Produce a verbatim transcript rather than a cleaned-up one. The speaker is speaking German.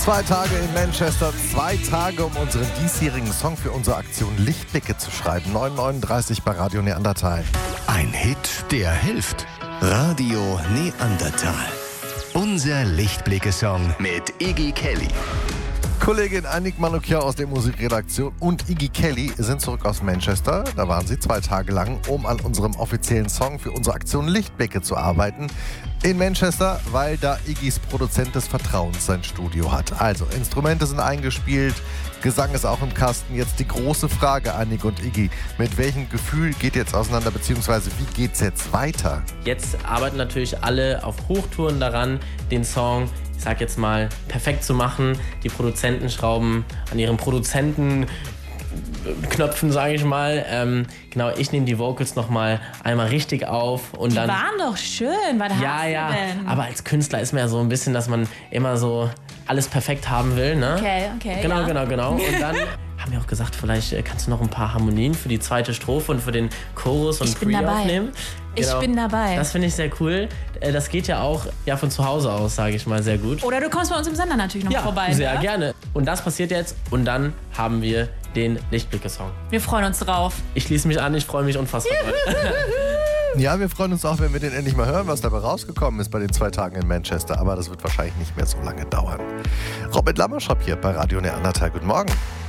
Zwei Tage in Manchester, zwei Tage, um unseren diesjährigen Song für unsere Aktion Lichtblicke zu schreiben. neun Uhr neununddreißig bei Radio Neandertal. Ein Hit, der hilft. Radio Neandertal. Unser Lichtblicke-Song mit Iggy Kelly. Kollegin Annick Manoukian aus der Musikredaktion und Iggy Kelly sind zurück aus Manchester. Da waren sie zwei Tage lang, um an unserem offiziellen Song für unsere Aktion Lichtblicke zu arbeiten. In Manchester, weil da Iggys Produzent des Vertrauens sein Studio hat. Also, Instrumente sind eingespielt, Gesang ist auch im Kasten. Jetzt die große Frage, Annick und Iggy. Mit welchem Gefühl geht jetzt auseinander, beziehungsweise wie geht's jetzt weiter? Jetzt arbeiten natürlich alle auf Hochtouren daran, den Song, ich sag jetzt mal, perfekt zu machen. Die Produzenten schrauben an ihren Produzentenknöpfen, sage ich mal. Ähm, genau, ich nehme die Vocals nochmal einmal richtig auf. Und Die dann, waren doch schön, was ja, hast ja, du denn? aber als Künstler ist mir ja so ein bisschen, dass man immer so alles perfekt haben will, ne? Okay, okay, Genau, ja. genau, genau. Und dann haben wir auch gesagt, vielleicht äh, kannst du noch ein paar Harmonien für die zweite Strophe und für den Chorus und Ich bin Pre dabei. aufnehmen. Ich bin dabei. Das finde ich sehr cool. Äh, Das geht ja auch ja, von zu Hause aus, sage ich mal, sehr gut. Oder du kommst bei uns im Sender natürlich noch Ja, vorbei. sehr ne? gerne. Und das passiert jetzt und dann haben wir den Lichtblicke-Song. Wir freuen uns drauf. Ich schließe mich an, ich freue mich unfassbar. Ja, wir freuen uns auch, wenn wir den endlich mal hören, was dabei rausgekommen ist bei den zwei Tagen in Manchester. Aber das wird wahrscheinlich nicht mehr so lange dauern. Robin Lammerschap hier bei Radio Neandertal. Guten Morgen.